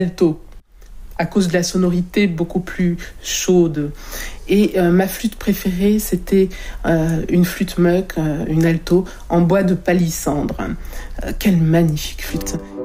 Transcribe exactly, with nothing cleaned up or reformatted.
alto, à cause de la sonorité beaucoup plus chaude. Et euh, ma flûte préférée, c'était euh, une flûte muck, euh, une alto, en bois de palissandre. Euh, quelle magnifique flûte!